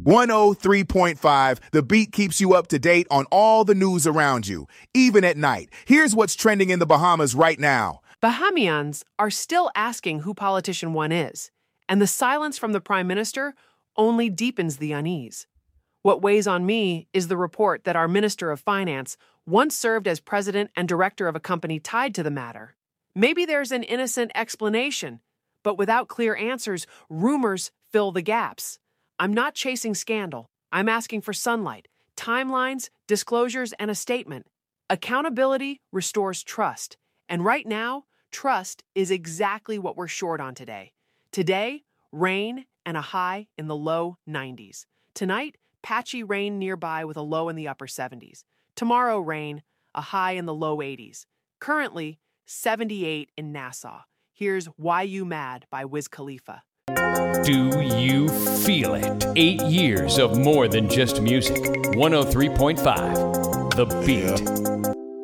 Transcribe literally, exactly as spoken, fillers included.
one oh three point five, The Beat keeps you up to date on all the news around you, even at night. Here's what's trending in the Bahamas right now. Bahamians are still asking who Politician One is, and the silence from the Prime Minister only deepens the unease. What weighs on me is the report that our Minister of Finance once served as president and director of a company tied to the matter. Maybe there's an innocent explanation, but without clear answers, rumors fill the gaps. I'm not chasing scandal. I'm asking for sunlight, timelines, disclosures, and a statement. Accountability restores trust. And right now, trust is exactly what we're short on today. Today, rain and a high in the low nineties. Tonight, patchy rain nearby with a low in the upper seventies. Tomorrow, rain, a high in the low eighties. Currently, seventy-eight in Nassau. Here's Why You Mad by Wiz Khalifa. Do you feel it? Eight years of more than just music. one oh three point five, The Beat. Yeah.